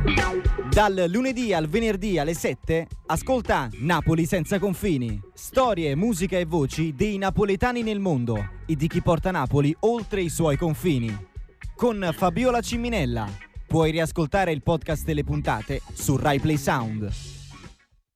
Dal lunedì al venerdì alle 7, ascolta Napoli senza confini. Storie, musica e voci dei napoletani nel mondo e di chi porta Napoli oltre i suoi confini. Con Fabiola Ciminella. Puoi riascoltare il podcast e le puntate su Rai Play Sound.